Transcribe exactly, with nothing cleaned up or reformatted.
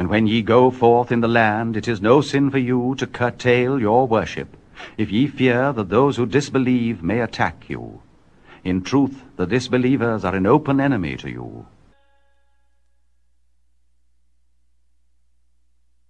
And when ye go forth in the land, it is no sin for you to curtail your worship, if ye fear that those who disbelieve may attack you. In truth, the disbelievers are an open enemy to you.